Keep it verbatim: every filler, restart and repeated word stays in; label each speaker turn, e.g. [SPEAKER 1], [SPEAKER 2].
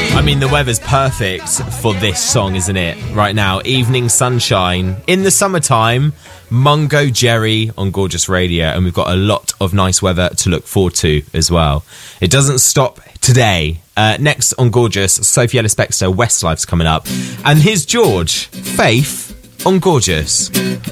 [SPEAKER 1] I mean, the weather's perfect for this song, isn't it? Right now, evening sunshine in the summertime, Mungo Jerry on Gorgeous Radio, and we've got a lot of nice weather to look forward to as well. It doesn't stop today. Uh, next on Gorgeous, Sophie Ellis-Bextor, Westlife's coming up, and here's George, Faith on Gorgeous.